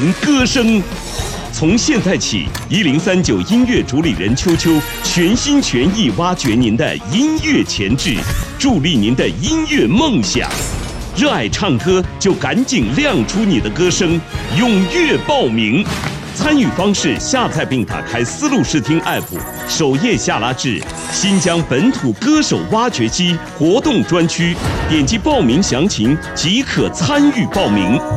名歌声。从现在起，1039音乐主理人秋秋全心全意挖掘您的音乐潜质，助力您的音乐梦想。热爱唱歌就赶紧亮出你的歌声，踊跃报名。参与方式：下载并打开思路视听 App， 首页下拉至新疆本土歌手挖掘机活动专区，点击报名详情即可参与报名。